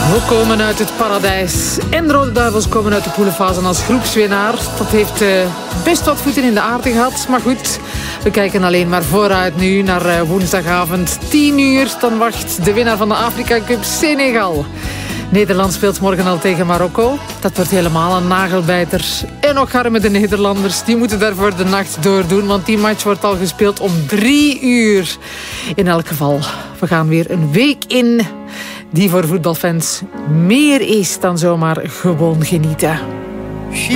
We komen uit het paradijs. En de Rode Duivels komen uit de poelenfase als groepswinnaar. Dat heeft best wat voeten in de aarde gehad. Maar goed, we kijken alleen maar vooruit nu naar woensdagavond 10 uur. Dan wacht de winnaar van de Afrika Cup Senegal. Nederland speelt morgen al tegen Marokko. Dat wordt helemaal een nagelbijter. En nog arme de Nederlanders, die moeten daarvoor de nacht doordoen. Want die match wordt al gespeeld om 3 uur. In elk geval, we gaan weer een week in die voor voetbalfans meer is dan zomaar gewoon genieten.